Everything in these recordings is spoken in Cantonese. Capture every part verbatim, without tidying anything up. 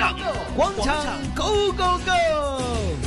场，广场 Go Go Go！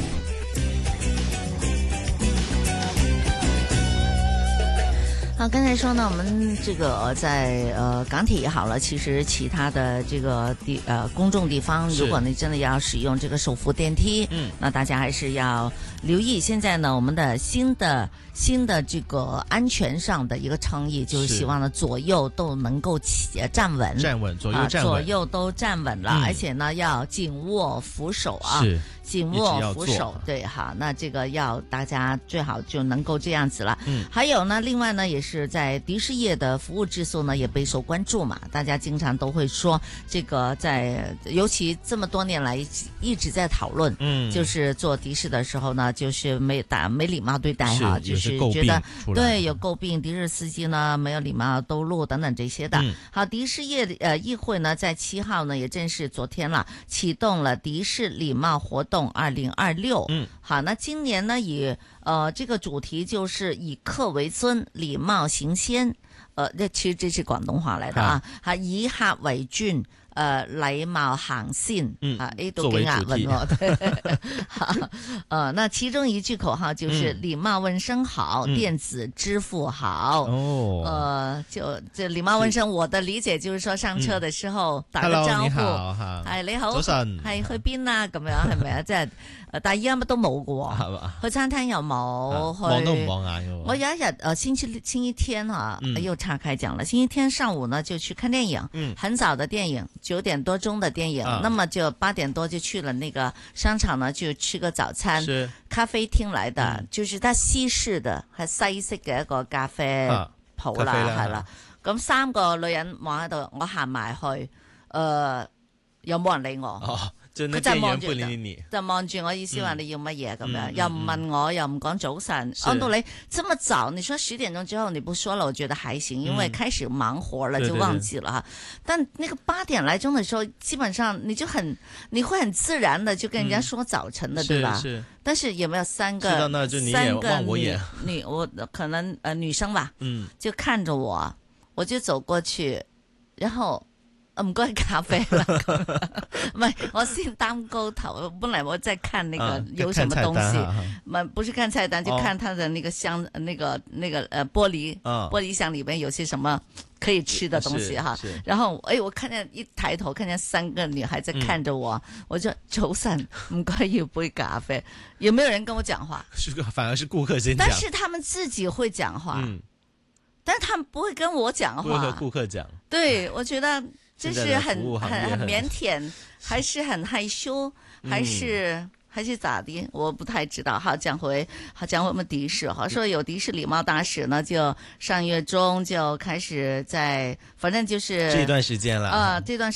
好，刚才说呢，我们这个在呃港铁也好了，其实其他的这个地呃公众地方，如果你真的要使用这个手扶电梯，嗯，那大家还是要留意。现在呢，我们的新的新的这个安全上的一个倡议，就是希望呢左右都能够起站稳， 站稳，左右站稳， 啊、左右都站稳了，嗯、而且呢要紧握扶手啊。 是。 紧握扶手，对哈，那这个要大家最好就能够这样子了。 嗯， 还有呢，另外呢，也是在的士业的服务质素呢也备受关注嘛，大家经常都会说这个在，尤其这么多年来一直在讨论，嗯，就是做的士的时候呢，就是没打没礼貌对待哈，就是觉得对有诟病的士司机呢没有礼貌兜路等等这些的。嗯、好，的士业呃议会呢在七号呢也正是昨天了，启动了的士礼貌活动。二零二六，嗯，好，那今年呢，以呃这个主题就是以客为尊，禮貌行先，呃，這其實這是廣東話嚟的啊，哈，以客為尊。呃，禮貌行先，嗯啊，呢都幾押韻喎。呃，那其中一句口號就是“禮貌問聲好，嗯、電子支付好”。哦，呃，就這禮貌問聲，我的理解就是說上車的時候打個招呼，係你好， 早晨， 係去邊啊？咁樣係咪啊？即係，但係依家乜都冇㗎喎，係嘛？去餐廳又冇， 望都唔望眼㗎喎。 我有一日呃星期星期天啊，嗯、又岔開講了，星期天上午呢就去看電影，嗯，很早的電影。九點多鐘的電影，啊、那麼就八點多就去了那個商場呢，就吃個早餐。是咖啡廳來的，嗯、就是它西式的，係西式嘅一個咖啡鋪啦，係啦。咁三個女人望喺度，我行埋去，誒、呃，又冇人理我。哦佢就望住就望住我，意思話你要乜嘢咁樣，又唔問我，又唔講早晨。按道理這麼早，你說十點鐘之後你不說了，我覺得還行，因為開始忙活了就忘記了哈。但那個八點來鐘的時候，基本上你就很你會很自然的就跟人家說早晨的，對吧？是。但是有沒有三個三個女女我可能呃女生吧，嗯，就看着我，我就走過去，然後。唔該咖啡啦，唔係我先擔高頭，本來我在看那個有什麼東西，唔係、啊、不是看菜單，就看它的那個箱，哦、那個那個呃玻璃，哦、玻璃箱裏面有些什麼可以吃的東西哈。然後誒，我看見一抬頭，看見三個女孩在看着我，嗯、我就早晨唔該要杯咖啡，有沒有人跟我講話？ 是個反而是顧客先講， 但是他們自己會講話，嗯、但是他們不會跟我講話， 不會和顧客講。 對，我覺得。就是很很很腼腆，還是很害羞，還是、嗯、還是咋的？我不太知道。好，講回好講回我們的士哈，說有的士禮貌大使呢，就上月中就開始在，反正就是這段時間了啊， 這段時間。